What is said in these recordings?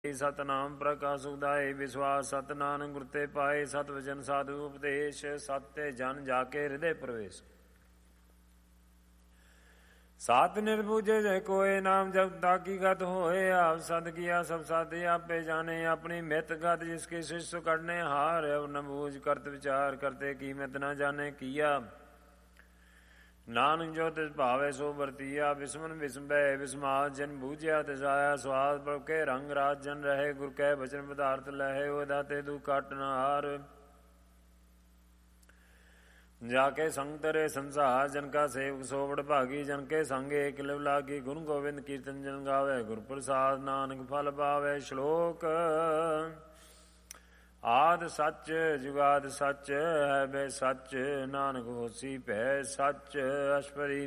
ਸਤਨਾਮ ਪ੍ਰਕਾਸ਼ ਸੁਖਦਾਏ ਵਿਸ਼ਵਾਸ ਸਤ ਨਾਨਕ ਗੁਰ ਤੇ ਪਾਏ ਸਤ ਵਚਨ ਸਾਧੂ ਉਪਦੇਸ਼ ਸਤ ਤੇ ਜਨ ਜਾ ਕੇ ਹਿਰਦੇ ਪ੍ਰਵੇਸ਼ ਸਤ ਨਿਰਭੂਜੇ ਜੈ ਕੋਏ ਨਾਮ ਜਪ ਤਾਕੀ ਗਤ ਹੋਏ ਆਪ ਸਦ ਕੀਆ ਸਭ ਸਾਧੇ ਆਪੇ ਜਾਣੇ ਆਪਣੀ ਮਿਤ ਗਤ ਜਿਸਕੇ ਸਿਸ਼ ਕਰਨੇ ਹਾਰ ਨ ਬੂਝ ਕਰਤ ਵਿਚਾਰ ਕਰਤੇ ਕੀਮਤ ਨਾ ਜਾਣੇ ਕੀਆ ਨਾਨਕ ਜੋ ਤਿਸ ਭਾਵੇ ਸੋ ਵਰਤੀਆ ਵਿਸਮਨ ਵਿਸੰਬੈ ਵਿਸਮਾਦ ਜਨ ਬੂਝਿਆ ਤਿਸ ਆਇਆ ਸਵਾਦ ਪ੍ਰਭ ਕੇ ਰੰਗ ਰਾਜ ਜਨ ਰਹੇ ਗੁਰ ਕੈ ਬਚਨ ਪਦਾਰਥ ਲਹੇ ਉਹ ਦਾਤੇ ਤੂੰ ਕੱਟ ਨ ਹਾਰ ਜਾ ਕੇ ਸੰਗ ਤਰੇ ਸੰਸਾਰ ਜਨ ਕਾ ਸੇਵਕ ਸੋਵੜ ਭਾਗੀ ਜਨ ਕੇ ਸੰਗ ਏਕ ਲਿਵ ਲਾਗੀ ਗੁਣ ਗੋਬਿੰਦ ਕੀਰਤਨ ਜਨ ਗਾਵੇ ਗੁਰ ਪ੍ਰਸਾਦ ਨਾਨਕ ਫਲ ਪਾਵੇ ਸ਼ਲੋਕ ਆਦ ਸੱਚ ਜੁਗਾਦ ਸੱਚ ਹੈ ਬੇ ਸੱਚ ਨਾਨਕ ਹੋਸੀ ਭੈ ਸੱਚ ਅਸ਼ਪਰੀ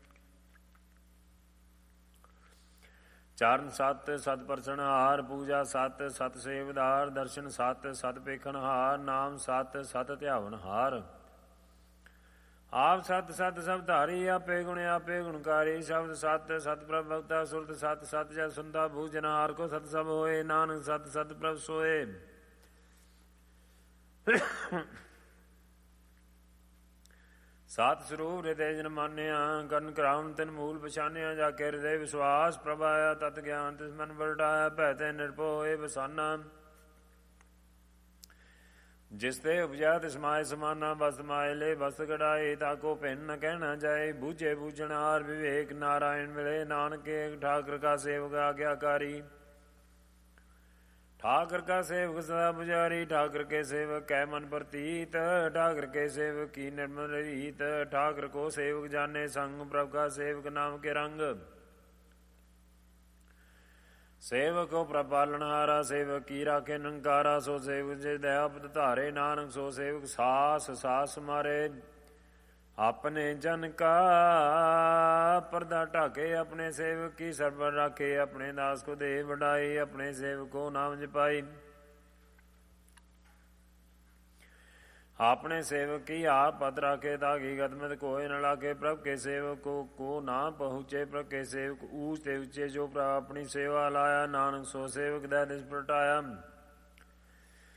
ਚਰਨ ਸਤ ਸਤ ਪਰਸਨ ਹਾਰ ਪੂਜਾ ਸਤ ਸਤ ਸੇਵਦਾਰ ਦਰਸ਼ਨ ਸਤ ਸਤ ਪੇਖਣ ਹਾਰ ਨਾਮ ਸਤ ਸਤ ਧਿਆਵਨ ਹਾਰ ਆਪ ਸਤ ਸਤ ਸਭ ਧਾਰੀ ਆਪੇ ਗੁਣ ਆਪੇ ਗੁਣਕਾਰੀ ਸ਼ਬਦ ਸਤ ਸਤ ਪ੍ਰਭ ਭਗਤਾ ਸੁਰਤ ਸਤ ਸਤ ਜੈ ਸੁਨਤਾ ਭੂਜਨ ਹਾਰ ਕੋ ਸਤ ਸਭ ਹੋਏ ਨਾਨਕ ਸਤ ਸਤ ਪ੍ਰਭ ਸੋਏ ਸਤ ਸਰੂਪ ਹਿਰਦੇ ਜਨ ਮਾਨਿਆ ਕਰਨ ਕਰਾਮ ਤਨ ਮੂਲ ਪਛਾਨਿਆ ਜਾ ਕੇ ਹਿਰਦੇ ਵਿਸ਼ਵਾਸ ਪ੍ਰਭ ਆਇਆ ਤਤ ਗਿਆਨ ਤਿਸ ਮਨ ਵਰਟਾਇਆ ਭੈ ਤੇ ਨਿਰਭਉ ਹੋਏ ਬਸਾਨਾ ਜਿਸ ਤੇ ਉਪਜਾ ਤਿਸ ਮਾਏ ਸਮਾਨਾ ਬਸ ਮਾਏ ਲੈ ਬਸ ਗੜਾਏ ਤਾਕੋ ਭਿੰਨ ਨ ਕਹਿਣਾ ਜਾਏ ਬੂਝੇ ਬੂਝਣ ਹਾਰ ਵਿਵੇਕ ਨਾਰਾਇਣ ਮਿਲੇ ਨਾਨਕ ਏਕ ਠਾਕਰ ਕਾ ਸੇਵਕ ਆਗਿਆਕਾਰੀ ठाकर का सेवक सदा पुजारी ठाकर के सेवक कै मन प्रतीत ठाकर के सेवक की निर्मल रीत ठाकर को सेवक जाने संग प्रभ का सेवक नाम के रंग सेवक को प्रपालनहारा सेवक की राखे नंकारा सो सेवक जे दयापत धारे नानक सो सेवक सास सास मारे अपने जन का पर्दा ढाके अपने सेवक की सरबर राखे अपने दास को दे बढ़ाई अपने सेवक को नाम जपाई अपने सेवक की आप पद राखे ताकि गतमत कोई न लागे प्रभ के सेवक को ना पहुँचे प्रभ के सेवक ऊंच ते ऊंचे जो प्रभ अपनी सेवा लाया नानक सो सेवक दै दिस प्रटाया